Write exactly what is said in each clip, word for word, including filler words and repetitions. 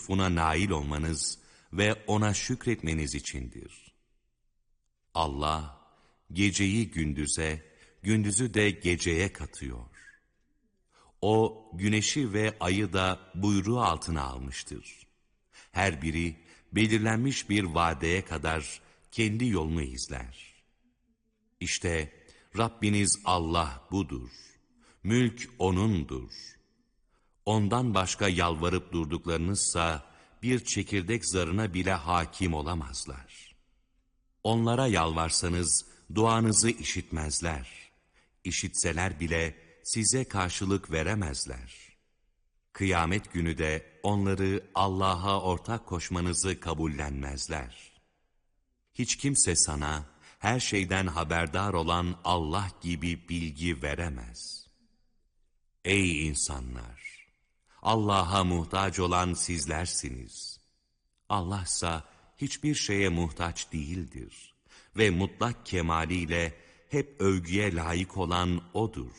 lütfuna nail olmanız ve ona şükretmeniz içindir. Allah, geceyi gündüze, gündüzü de geceye katıyor. O, güneşi ve ayı da buyruğu altına almıştır. Her biri, belirlenmiş bir vadeye kadar kendi yolunu izler. İşte Rabbiniz Allah budur. Mülk O'nundur. Ondan başka yalvarıp durduklarınızsa bir çekirdek zarına bile hakim olamazlar. Onlara yalvarsanız duanızı işitmezler. İşitseler bile size karşılık veremezler. Kıyamet günü de onları Allah'a ortak koşmanızı kabullenmezler. Hiç kimse sana her şeyden haberdar olan Allah gibi bilgi veremez. Ey insanlar! Allah'a muhtaç olan sizlersiniz. Allah ise hiçbir şeye muhtaç değildir ve mutlak kemaliyle hep övgüye layık olan O'dur.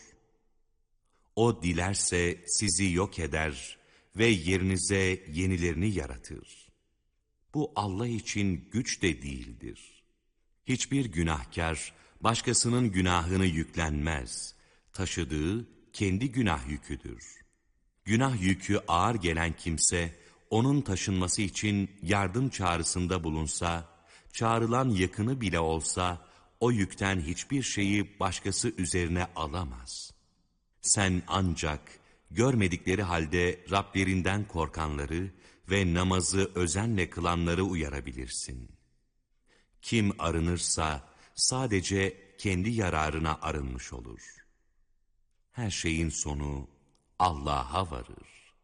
O dilerse sizi yok eder ve yerinize yenilerini yaratır. Bu Allah için güç de değildir. Hiçbir günahkar başkasının günahını yüklenmez. Taşıdığı kendi günah yüküdür. Günah yükü ağır gelen kimse, onun taşınması için yardım çağrısında bulunsa, çağrılan yakını bile olsa, o yükten hiçbir şeyi başkası üzerine alamaz. Sen ancak görmedikleri halde Rablerinden korkanları ve namazı özenle kılanları uyarabilirsin. Kim arınırsa sadece kendi yararına arınmış olur. Her şeyin sonu Allah'a varır.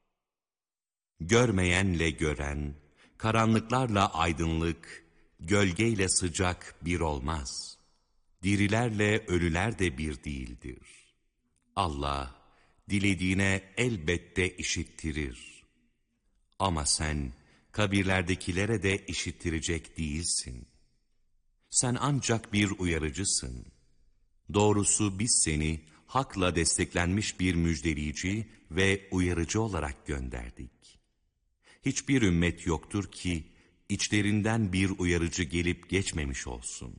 Görmeyenle gören, karanlıklarla aydınlık, gölgeyle sıcak bir olmaz. Dirilerle ölüler de bir değildir. Allah, dilediğine elbette işittirir. Ama sen, kabirlerdekilere de işittirecek değilsin. Sen ancak bir uyarıcısın. Doğrusu biz seni, hakla desteklenmiş bir müjdeleyici ve uyarıcı olarak gönderdik. Hiçbir ümmet yoktur ki içlerinden bir uyarıcı gelip geçmemiş olsun.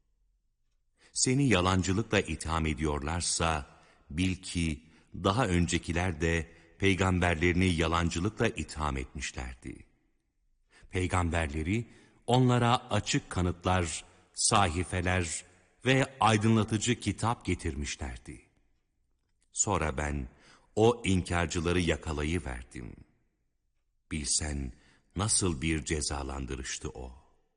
Seni yalancılıkla itham ediyorlarsa bil ki daha öncekiler de peygamberlerini yalancılıkla itham etmişlerdi. Peygamberleri onlara açık kanıtlar, sahifeler ve aydınlatıcı kitap getirmişlerdi. Sonra ben o inkarcıları yakalayıverdim. Bilsen nasıl bir cezalandırıştı o.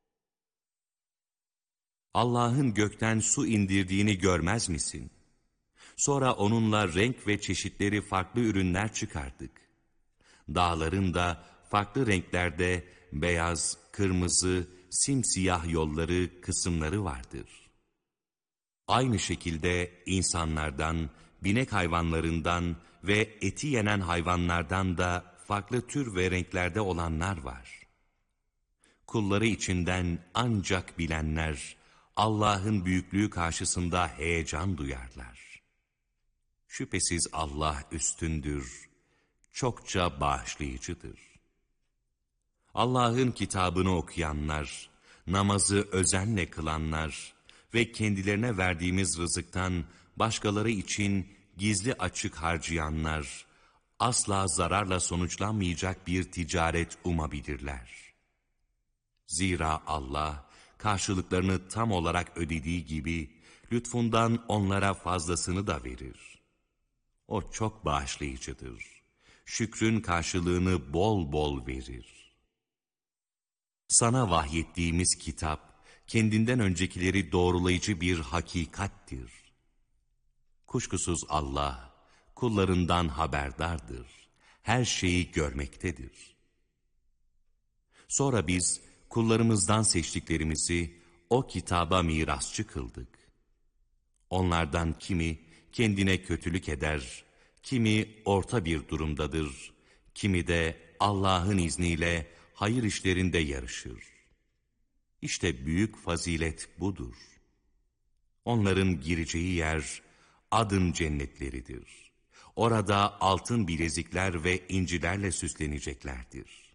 Allah'ın gökten su indirdiğini görmez misin? Sonra onunla renk ve çeşitleri farklı ürünler çıkardık. Dağların da farklı renklerde beyaz, kırmızı, simsiyah yolları, kısımları vardır. Aynı şekilde insanlardan, binek hayvanlarından ve eti yenen hayvanlardan da farklı tür ve renklerde olanlar var. Kulları içinden ancak bilenler, Allah'ın büyüklüğü karşısında heyecan duyarlar. Şüphesiz Allah üstündür, çokça bağışlayıcıdır. Allah'ın kitabını okuyanlar, namazı özenle kılanlar ve kendilerine verdiğimiz rızıktan başkaları için gizli açık harcayanlar, asla zararla sonuçlanmayacak bir ticaret umabilirler. Zira Allah, karşılıklarını tam olarak ödediği gibi, lütfundan onlara fazlasını da verir. O çok bağışlayıcıdır. Şükrün karşılığını bol bol verir. Sana vahyettiğimiz kitap, kendinden öncekileri doğrulayıcı bir hakikattir. Kuşkusuz Allah, kullarından haberdardır. Her şeyi görmektedir. Sonra biz, kullarımızdan seçtiklerimizi o kitaba mirasçı kıldık. Onlardan kimi kendine kötülük eder, kimi orta bir durumdadır, kimi de Allah'ın izniyle hayır işlerinde yarışır. İşte büyük fazilet budur. Onların gireceği yer adın cennetleridir. Orada altın bilezikler ve incilerle süsleneceklerdir.